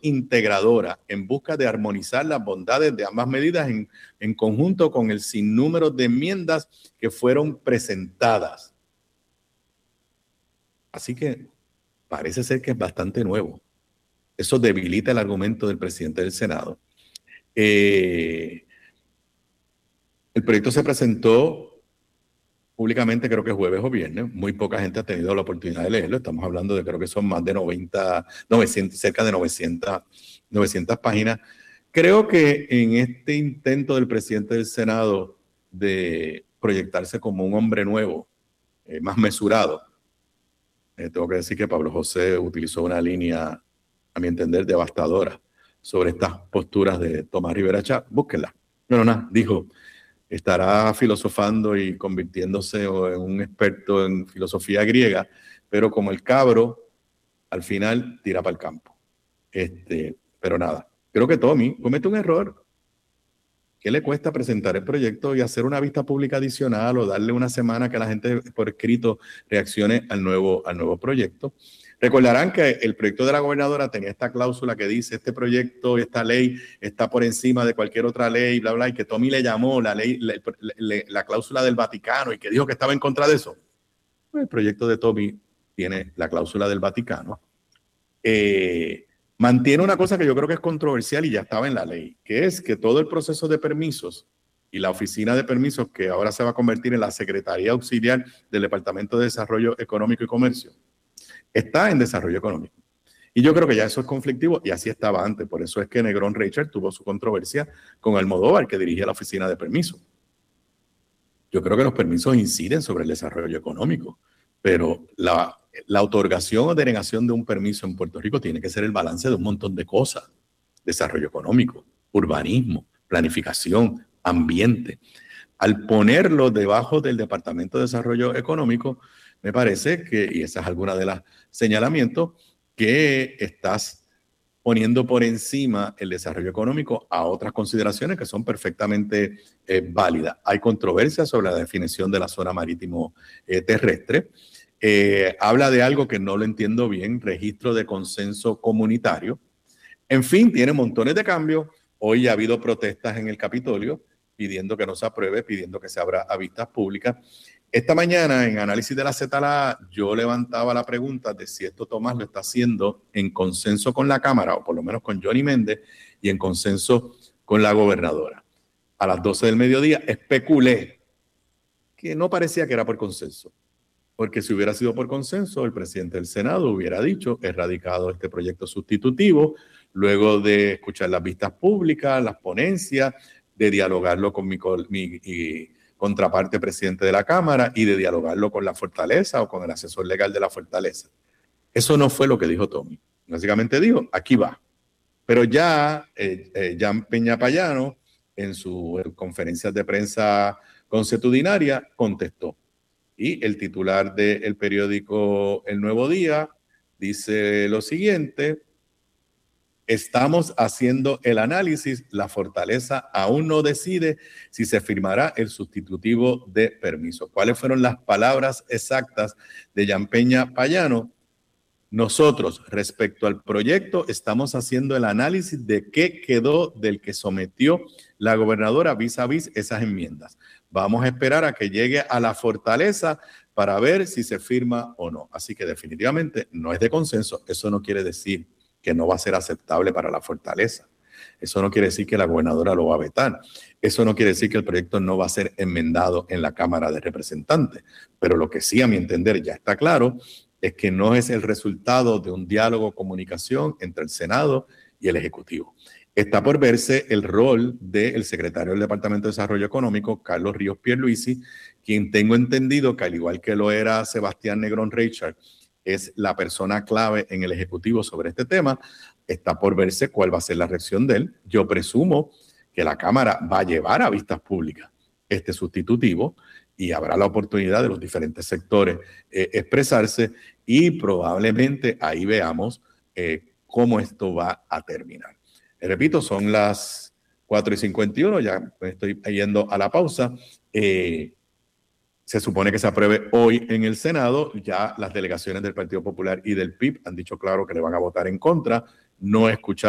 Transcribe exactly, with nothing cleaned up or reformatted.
integradora en busca de armonizar las bondades de ambas medidas en, en conjunto con el sinnúmero de enmiendas que fueron presentadas. Así que parece ser que es bastante nuevo. Eso debilita el argumento del presidente del Senado. Eh, el proyecto se presentó públicamente, creo que jueves o viernes. Muy poca gente ha tenido la oportunidad de leerlo. Estamos hablando de, creo que son más de noventa, novecientos, cerca de novecientas, novecientas páginas. Creo que en este intento del presidente del Senado de proyectarse como un hombre nuevo, eh, más mesurado, eh, tengo que decir que Pablo José utilizó una línea, a mi entender, devastadora sobre estas posturas de Tomás Rivera Chá. Búsquenla. No, no, nada. Dijo, estará filosofando y convirtiéndose en un experto en filosofía griega, pero como el cabro, al final tira para el campo. Este, pero nada, creo que Tommy comete un error. ¿Qué le cuesta presentar el proyecto y hacer una vista pública adicional o darle una semana que la gente por escrito reaccione al nuevo, al nuevo proyecto? Recordarán que el proyecto de la gobernadora tenía esta cláusula que dice este proyecto, esta ley está por encima de cualquier otra ley, bla, bla, y que Tommy le llamó la ley, la, la, la cláusula del Vaticano y que dijo que estaba en contra de eso. El proyecto de Tommy tiene la cláusula del Vaticano. Eh, mantiene una cosa que yo creo que es controversial y ya estaba en la ley, que es que todo el proceso de permisos y la oficina de permisos, que ahora se va a convertir en la Secretaría Auxiliar del Departamento de Desarrollo Económico y Comercio, está en desarrollo económico. Y yo creo que ya eso es conflictivo y así estaba antes. Por eso es que Negrón Reichert tuvo su controversia con Almodóvar, que dirigía la oficina de permisos. Yo creo que los permisos inciden sobre el desarrollo económico, pero la, la otorgación o denegación de un permiso en Puerto Rico tiene que ser el balance de un montón de cosas. Desarrollo económico, urbanismo, planificación, ambiente. Al ponerlo debajo del Departamento de Desarrollo Económico, me parece que, y esa es alguna de las señalamientos, que estás poniendo por encima el desarrollo económico a otras consideraciones que son perfectamente eh, válidas. Hay controversia sobre la definición de la zona marítimo eh, terrestre. Eh, habla de algo que no lo entiendo bien, registro de consenso comunitario. En fin, tiene montones de cambios. Hoy ha habido protestas en el Capitolio pidiendo que no se apruebe, pidiendo que se abra a vistas públicas. Esta mañana, en Análisis de la Z L A, yo levantaba la pregunta de si esto Tomás lo está haciendo en consenso con la Cámara, o por lo menos con Johnny Méndez, y en consenso con la gobernadora. A las doce del mediodía especulé que no parecía que era por consenso, porque si hubiera sido por consenso, el presidente del Senado hubiera dicho, erradicado este proyecto sustitutivo, luego de escuchar las vistas públicas, las ponencias, de dialogarlo con mi, mi y, contraparte presidente de la Cámara y de dialogarlo con la Fortaleza o con el asesor legal de la Fortaleza. Eso no fue lo que dijo Tommy. Básicamente dijo, aquí va. Pero ya eh, eh, Jan Peña Payano, en sus eh, conferencias de prensa consuetudinaria, contestó. Y el titular del periódico El Nuevo Día dice lo siguiente: estamos haciendo el análisis, la Fortaleza aún no decide si se firmará el sustitutivo de permiso. ¿Cuáles fueron las palabras exactas de Jan Peña Payano? Nosotros, respecto al proyecto, estamos haciendo el análisis de qué quedó del que sometió la gobernadora vis a vis esas enmiendas. Vamos a esperar a que llegue a la Fortaleza para ver si se firma o no. Así que definitivamente no es de consenso. Eso no quiere decir que no va a ser aceptable para la Fortaleza. Eso no quiere decir que la gobernadora lo va a vetar. Eso no quiere decir que el proyecto no va a ser enmendado en la Cámara de Representantes. Pero lo que sí, a mi entender, ya está claro, es que no es el resultado de un diálogo, comunicación entre el Senado y el Ejecutivo. Está por verse el rol del secretario del Departamento de Desarrollo Económico, Carlos Ríos Pierluisi, quien tengo entendido que al igual que lo era Sebastián Negrón Reichert, es la persona clave en el Ejecutivo sobre este tema. Está por verse cuál va a ser la reacción de él. Yo presumo que la Cámara va a llevar a vistas públicas este sustitutivo y habrá la oportunidad de los diferentes sectores eh, expresarse y probablemente ahí veamos eh, cómo esto va a terminar. Eh, repito, son las cuatro y cincuenta y uno, ya estoy yendo a la pausa. Eh, Se supone que se apruebe hoy en el Senado. Ya las delegaciones del Partido Popular y del P I B han dicho claro que le van a votar en contra. No he escuchado